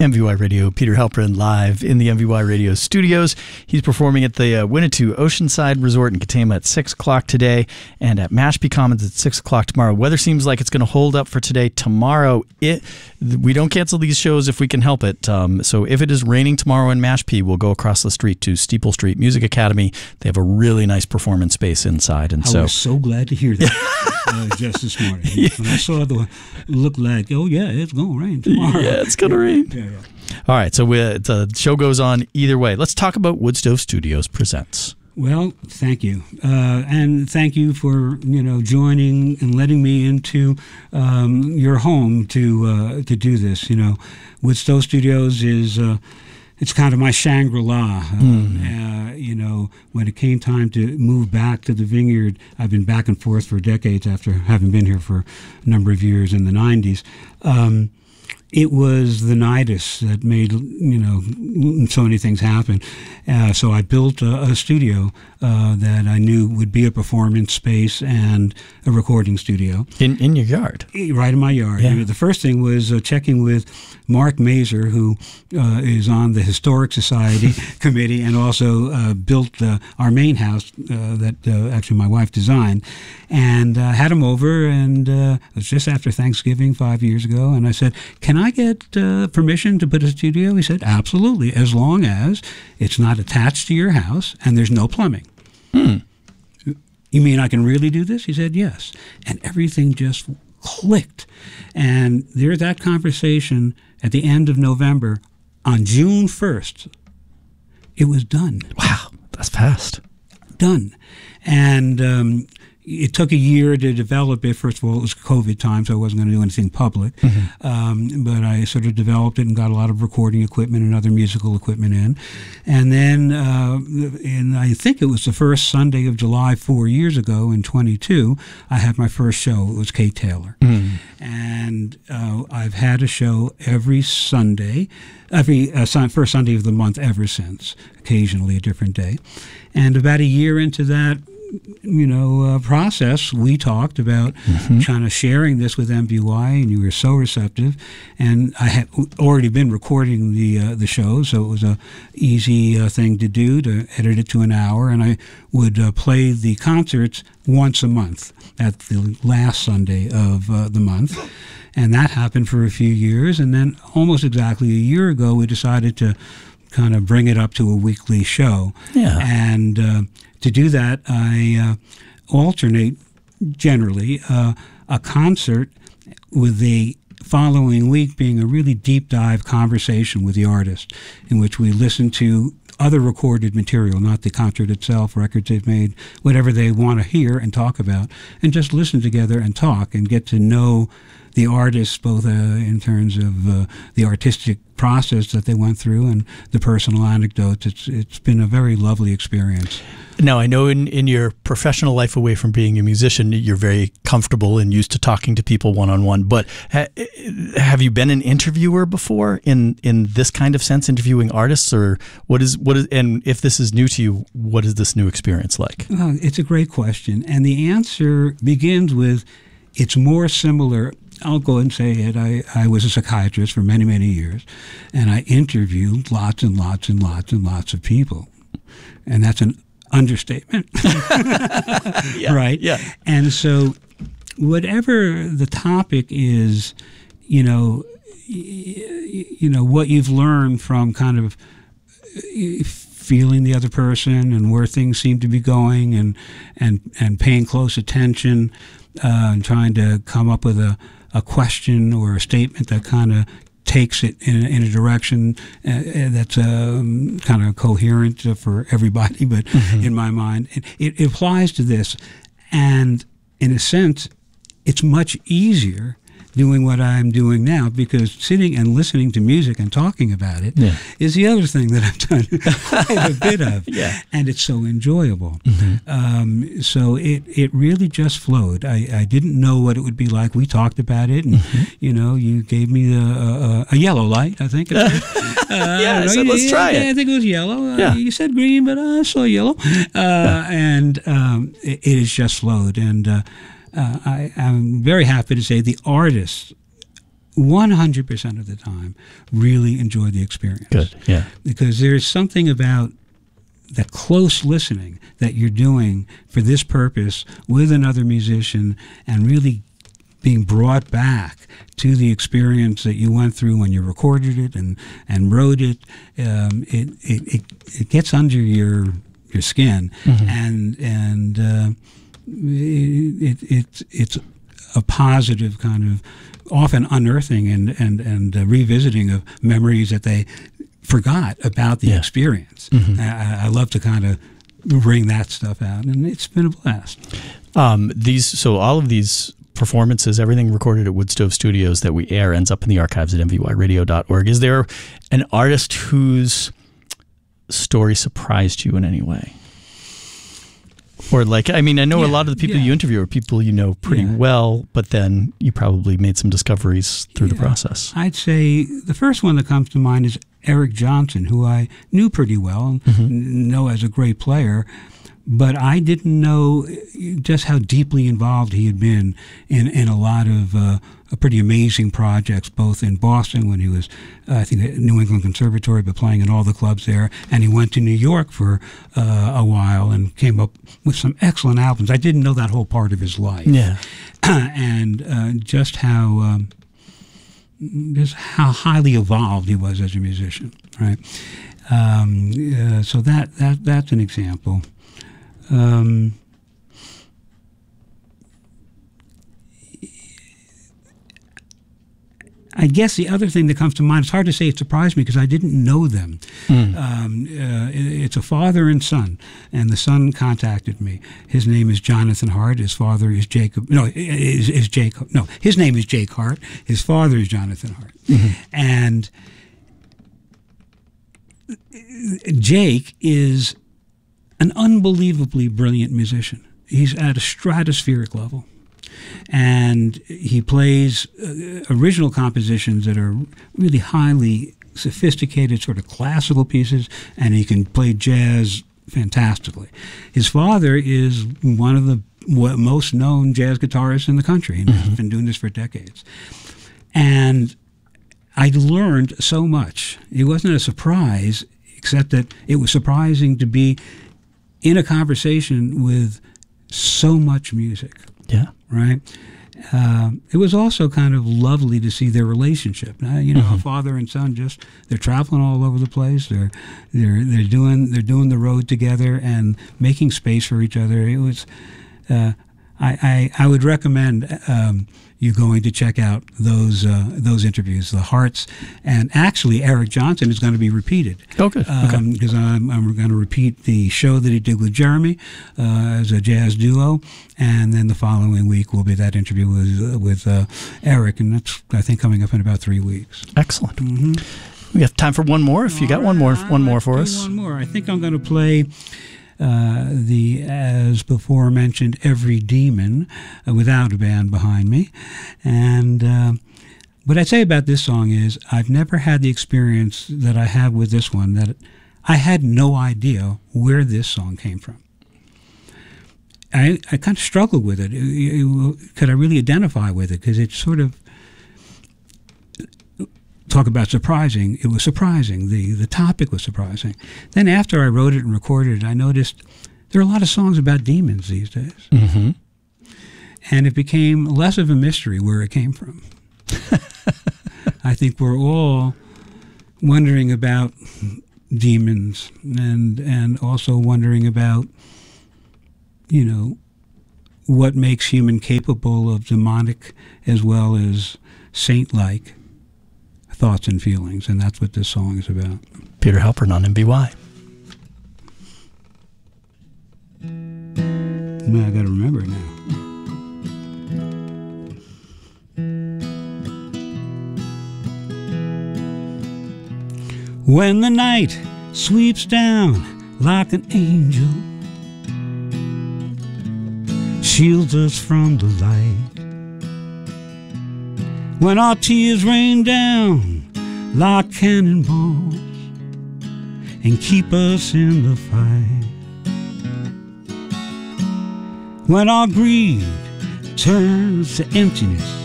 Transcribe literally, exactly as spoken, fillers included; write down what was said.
M V Y Radio, Peter Halperin live in the M V Y Radio studios. He's performing at the uh, Winnetou Oceanside Resort in Katama at six o'clock today and at Mashpee Commons at six o'clock tomorrow. Weather seems like it's going to hold up for today. Tomorrow, it we don't cancel these shows if we can help it. Um, so if it is raining tomorrow in Mashpee, we'll go across the street to Steeple Street Music Academy. They have a really nice performance space inside. And I so, was so glad to hear that uh, just this morning. Yeah. When I saw the look like, oh, yeah, it's going to rain tomorrow. Yeah, it's going to rain. Yeah, yeah. All right, so we, the show goes on either way. Let's talk about Woodstove Studios Presents. Well, thank you, uh, and thank you for you know joining and letting me into um, your home to uh, to do this. You know, Woodstove Studios is uh, it's kind of my Shangri-La. Uh, mm. uh, you know, when it came time to move back to the vineyard, I've been back and forth for decades after having been here for a number of years in the nineties. Um, It was the nidus that made, you know, so many things happen. Uh, so I built a, a studio uh, that I knew would be a performance space and a recording studio. In in your yard? Right in my yard. Yeah. You know, the first thing was uh, checking with Mark Mazer, who uh, is on the Historic Society Committee and also uh, built uh, our main house uh, that uh, actually my wife designed. And uh, had him over, and uh, it was just after Thanksgiving five years ago, and I said, can I get uh, permission to put a studio? He said, absolutely, as long as it's not attached to your house and there's no plumbing. Hmm. You mean I can really do this? He said, yes. And everything just clicked. And there's that conversation at the end of November. On June first, it was done. Wow, that's fast. Done. And um, it took a year to develop it. First of all, it was COVID time, so I wasn't going to do anything public. Mm-hmm. Um, but I sort of developed it and got a lot of recording equipment and other musical equipment in. And then, uh, in, I think it was the first Sunday of July four years ago in twenty-two, I had my first show. It was Kate Taylor. Mm-hmm. And uh, I've had a show every Sunday, every uh, first Sunday of the month ever since, occasionally a different day. And about a year into that, you know, uh, process, we talked about mm-hmm. kind of sharing this with M V Y, and you were so receptive. And I had already been recording the uh, the show, so it was a easy uh, thing to do, to edit it to an hour. And I would uh, play the concerts once a month at the last Sunday of uh, the month. And that happened for a few years. And then almost exactly a year ago, we decided to kind of bring it up to a weekly show. Yeah. And uh, to do that, I uh, alternate generally uh, a concert with the following week being a really deep dive conversation with the artist, in which we listen to other recorded material, not the concert itself, records they've made, whatever they want to hear and talk about, and just listen together and talk and get to know the artists, both uh, in terms of uh, the artistic process that they went through and the personal anecdotes. It's it's been a very lovely experience. Now, I know in, in your professional life away from being a musician, you're very comfortable and used to talking to people one-on-one, but ha- have you been an interviewer before in, in this kind of sense, interviewing artists, or what is, what is, and if this is new to you, what is this new experience like? Well, it's a great question, and the answer begins with, it's more similar. I'll go and say it. I, I was a psychiatrist for many, many years, and I interviewed lots and lots and lots and lots of people, and that's an understatement. Yeah, right? Yeah. And so whatever the topic is, you know, you know, what you've learned from kind of feeling the other person and where things seem to be going, and and, and paying close attention uh, and trying to come up with a, a question or a statement that kind of takes it in, in a direction uh, that's um, kind of coherent for everybody, but mm-hmm. in my mind, it, it applies to this. And in a sense, it's much easier doing what I'm doing now, because sitting and listening to music and talking about it yeah. is the other thing that I've done quite a bit of. Yeah. And it's so enjoyable. Mm-hmm. Um, so it, it really just flowed. I, I didn't know what it would be like. We talked about it, and mm-hmm. you know, you gave me the, uh, a yellow light, I think. uh, yeah, I said, let's yeah, try yeah, it. I think it was yellow. Yeah. Uh, you said green, but I saw yellow. Uh, yeah. And um, it, it has just flowed. And uh, Uh, I, I'm very happy to say the artists one hundred percent of the time, really enjoy the experience. Good, yeah. Because there's something about that close listening that you're doing for this purpose with another musician and really being brought back to the experience that you went through when you recorded it and, and wrote it. Um, it, it, it, it gets under your your skin, mm-hmm. and and uh, it, it, it's it's a positive kind of often unearthing and and and uh, revisiting of memories that they forgot about the yeah. experience. Mm-hmm. I, I love to kind of bring that stuff out, and it's been a blast. Um, these so all of these performances, everything recorded at Woodstove Studios that we air ends up in the archives at m v y radio dot org. Is there an artist whose story surprised you in any way? Or like, I mean, I know yeah, a lot of the people yeah. you interview are people you know pretty yeah. well, but then you probably made some discoveries through yeah. the process. I'd say the first one that comes to mind is Eric Johnson, who I knew pretty well, mm-hmm. know as a great player, but I didn't know just how deeply involved he had been in, in a lot of uh, pretty amazing projects, both in Boston when he was, uh, I think, at New England Conservatory, but playing in all the clubs there. And he went to New York for uh, a while and came up with some excellent albums. I didn't know that whole part of his life. Yeah. and uh, just how... Um, just how highly evolved he was as a musician, right? Um, uh, so that, that that's an example. Um, I guess the other thing that comes to mind, it's hard to say it surprised me because I didn't know them. Mm. Um, uh, it, it's a father and son, and the son contacted me. His name is Jonathan Hart. His father is Jacob. No, is, is Jacob. No, his name is Jake Hart. His father is Jonathan Hart. Mm-hmm. And Jake is an unbelievably brilliant musician. He's at a stratospheric level. And he plays uh, original compositions that are really highly sophisticated, sort of classical pieces, and he can play jazz fantastically. His father is one of the most known jazz guitarists in the country, and mm-hmm. he's been doing this for decades. And I learned so much. It wasn't a surprise, except that it was surprising to be in a conversation with so much music. Yeah. Right. Uh, it was also kind of lovely to see their relationship. Now, you know, mm-hmm. a father and son just—they're traveling all over the place. They're they're they're doing they're doing the road together and making space for each other. It was. Uh, I, I I would recommend um, you going to check out those uh, those interviews, the Harts, and actually Eric Johnson is going to be repeated. Oh, good. Because um, okay. I'm, I'm going to repeat the show that he did with Jeremy uh, as a jazz duo, and then the following week will be that interview with with uh, Eric, and that's I think coming up in about three weeks. Excellent. Mm-hmm. We have time for one more. If you got one more, one more for us. One more. I think I'm going to play. Uh, the, as before mentioned, Every Demon, uh, without a band behind me. And uh, what I'd say about this song is I've never had the experience that I have with this one, that I had no idea where this song came from. I, I kind of struggled with it. It, it. Could I really identify with it? Because it's sort of, talk about surprising, it was surprising. The the topic was surprising. Then after I wrote it and recorded it, I noticed there are a lot of songs about demons these days. Mm-hmm. And it became less of a mystery where it came from. I think we're all wondering about demons and and also wondering about, you know, what makes human capable of demonic as well as saint-like thoughts and feelings, and that's what this song is about. Peter Halpern on M B Y. Man, I got to remember it now. When the night sweeps down like an angel, shields us from the light. When our tears rain down like cannonballs and keep us in the fight. When our greed turns to emptiness